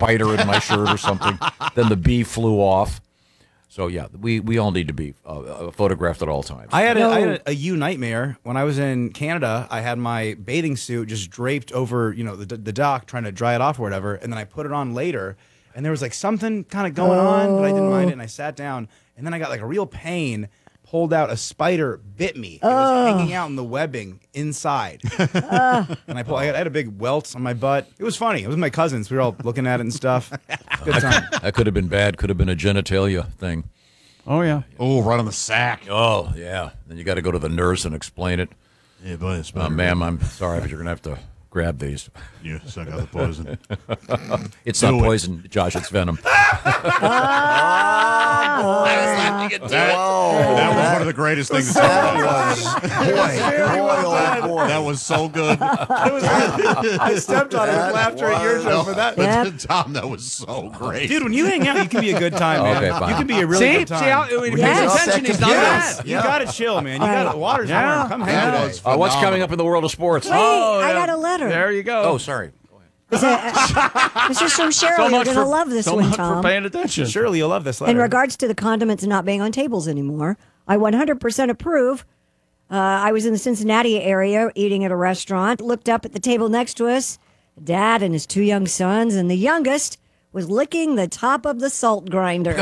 spider in my shirt or something. Then the bee flew off. So, yeah, we all need to be photographed at all times. I had a you nightmare. When I was in Canada, I had my bathing suit just draped over, the dock, trying to dry it off or whatever, and then I put it on later, and there was like something kind of going on, but I didn't mind it, and I sat down, and then I got like a real pain, pulled out, a spider bit me. It was hanging out in the webbing inside. And I had a big welt on my butt. It was funny. It was my cousins. We were all looking at it and stuff. Good time. That could have been bad. Could have been a genitalia thing. Oh, yeah. Oh, right on the sack. Oh, yeah. Then you got to go to the nurse and explain it. Yeah, boy, it's better. Ma'am, I'm sorry, but you're going to have to grab these. You suck out the poison. It's not poison, Josh. It's venom. That was one of the greatest things that's ever done. That was so good. I stepped on it with laughter at your joke for that. Tom, that was so great. Dude, when you hang out, you can be a good time, man. Okay, fine. You can be a really good time. See how when he pays attention, he's not bad. You got to chill, man. You got to. Water's warm. Come hang with us. What's coming up in the world of sports? Wait, I got a letter. There you go. Oh, sorry. This is from Cheryl. You're going to love this so one, much Tom. for paying attention. Surely you'll love this letter. In regards to the condiments not being on tables anymore, I 100% approve. I was in the Cincinnati area eating at a restaurant, looked up at the table next to us, Dad and his two young sons, and the youngest was licking the top of the salt grinder.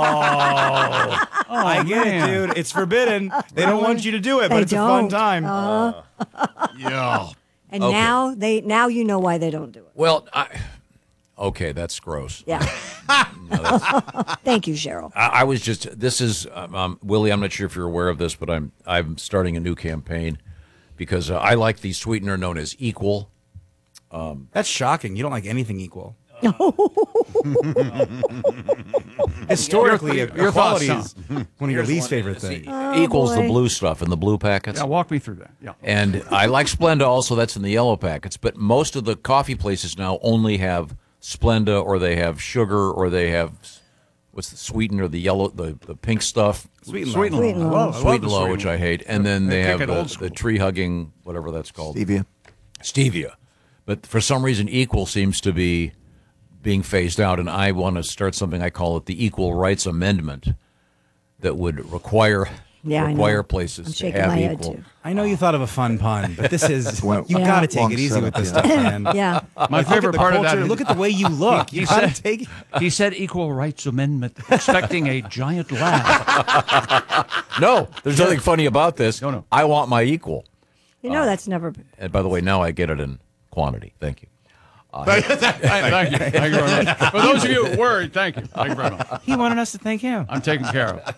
I get it, dude. It's forbidden. They don't want you to do it, but it's a fun time. Yeah. And now you know why they don't do it. Well, okay, that's gross. Yeah. Thank you, Cheryl. I was just. This is Willie. I'm not sure if you're aware of this, but I'm starting a new campaign because I like the sweetener known as Equal. That's shocking. You don't like anything equal. Historically, your equality thoughts, is one of your least favorite things. Equal's the boy. blue stuff in the blue packets. Yeah, walk me through that. Yeah. And I like Splenda also. That's in the yellow packets. But most of the coffee places now only have Splenda, or they have sugar, or they have what's the sweetener, the yellow, the pink stuff. Sweet and Sweet low. and low. Sweet and low, which I hate. And then they have kick it old the school. tree hugging, whatever that's called. Stevia. But for some reason, Equal seems to be being phased out, and I want to start something. I call it the Equal Rights Amendment that would require I know. places I'm to shaking have my head, equal. too. I know you thought of a fun pun, but this is you Yeah. got to take Long it easy with this setup, stuff, man. Yeah. My favorite part of that. Look at the way you look. You got to take it. He said equal rights amendment, expecting a giant laugh. No, there's nothing funny about this. No. I want my equal. You know that's never been. And by the way, now I get it in quantity. Thank you. Thank you. Thank you very much. For those of you worried, thank you. Thank you very much. He wanted us to thank him. I'm taken care of.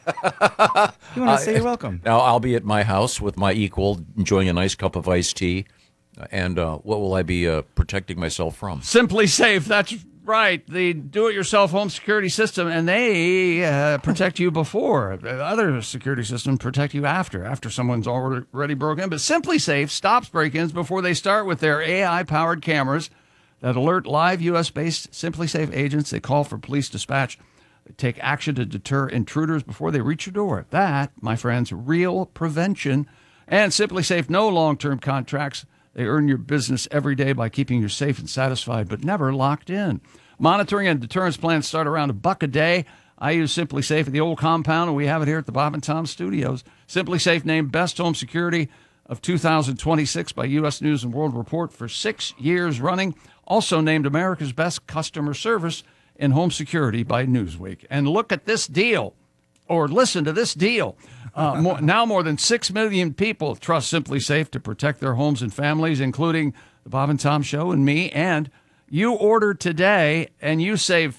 He wanted to say you're welcome. Now I'll be at my house with my equal, enjoying a nice cup of iced tea. And what will I be protecting myself from? Simply Safe. That's right. The do-it-yourself home security system, and they protect you before. The other security systems protect you after someone's already broken in. But Simply Safe stops break-ins before they start with their AI-powered cameras that alert live U.S.-based Simply Safe agents. They call for police dispatch. They take action to deter intruders before they reach your door. That, my friends, real prevention. And Simply Safe, no long-term contracts. They earn your business every day by keeping you safe and satisfied, but never locked in. Monitoring and deterrence plans start around $1 a day. I use Simply Safe at the old compound, and we have it here at the Bob and Tom Studios. Simply Safe named Best Home Security of 2026 by U.S. News and World Report for 6 years running. Also named America's Best Customer Service in Home Security by Newsweek. And look at this deal, or listen to this deal. Now more than 6 million people trust Simply Safe to protect their homes and families, including the Bob and Tom Show and me. And you order today, and you save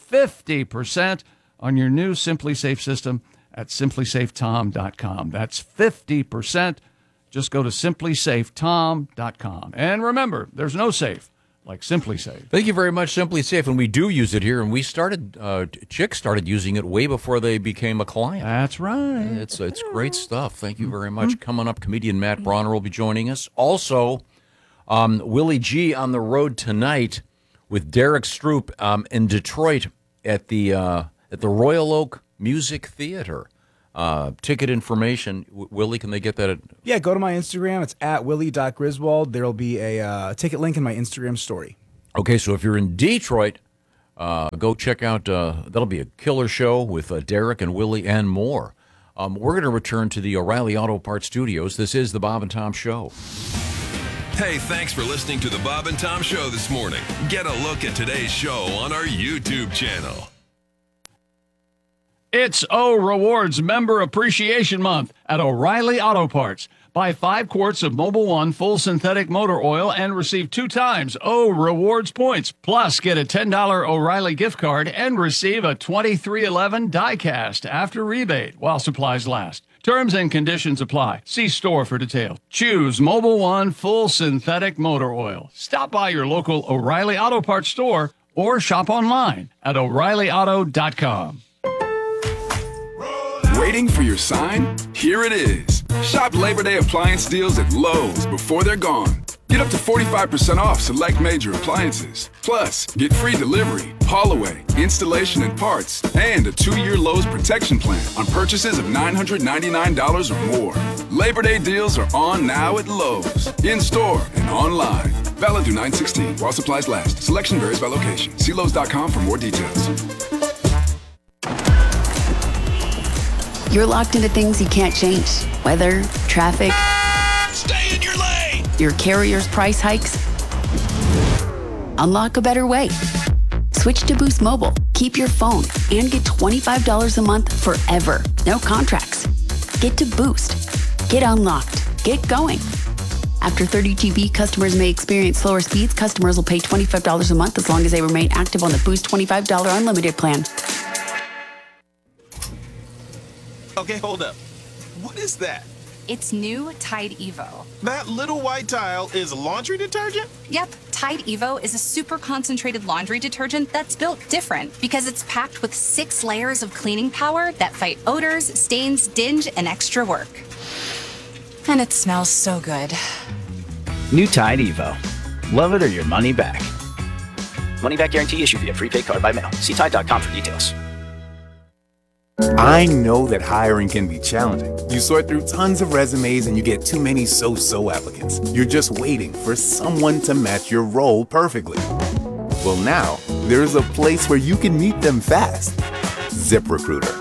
50% on your new Simply Safe system at simplysafetom.com. That's 50%. Just go to simplysafetom.com. And remember, there's no safe like Simply Safe. Thank you very much, Simply Safe. And we do use it here, and we started, Chick started using it way before they became a client. That's right. It's great stuff. Thank you very much. Coming up, comedian Matt Bronner will be joining us. Also, Willie G on the road tonight with Derek Stroop in Detroit at the Royal Oak Music Theater. Ticket information, Willie, can they get that? Yeah, go to my Instagram. It's at willie.griswold. There'll be a ticket link in my Instagram story. Okay, so if you're in Detroit, Go check out, that'll be a killer show with Derek and Willie and more. We're going to return to the O'Reilly Auto Parts Studios. This is the Bob and Tom Show. Hey, thanks for listening to the Bob and Tom Show this morning. Get a look at today's show on our YouTube channel. It's O Rewards Member Appreciation Month at O'Reilly Auto Parts. Buy 5 quarts of Mobil 1 full synthetic motor oil and receive 2 times O Rewards points. Plus, get a $10 O'Reilly gift card and receive a 2311 die-cast after rebate while supplies last. Terms and conditions apply. See store for details. Choose Mobil 1 full synthetic motor oil. Stop by your local O'Reilly Auto Parts store or shop online at O'ReillyAuto.com. Waiting for your sign? Here it is. Shop Labor Day appliance deals at Lowe's before they're gone. Get up to 45% off select major appliances. Plus, get free delivery, haul away, installation and parts, and a 2-year Lowe's protection plan on purchases of $999 or more. Labor Day deals are on now at Lowe's, in-store and online. Valid through 9/16 while supplies last. Selection varies by location. See Lowe's.com for more details. You're locked into things you can't change. Weather, traffic. Stay in your lane! Your carrier's price hikes. Unlock a better way. Switch to Boost Mobile. Keep your phone and get $25 a month forever. No contracts. Get to Boost. Get unlocked. Get going. After 30 GB, customers may experience slower speeds. Customers will pay $25 a month as long as they remain active on the Boost $25 unlimited plan. Okay, hold up. What is that? It's new Tide Evo. That little white tile is laundry detergent? Yep, Tide Evo is a super concentrated laundry detergent that's built different because it's packed with 6 layers of cleaning power that fight odors, stains, dinge, and extra work. And it smells so good. New Tide Evo. Love it or your money back. Money back guarantee issued via prepaid card by mail. See Tide.com for details. I know that hiring can be challenging. You sort through tons of resumes and you get too many so-so applicants. You're just waiting for someone to match your role perfectly. Well, now, there's a place where you can meet them fast. ZipRecruiter.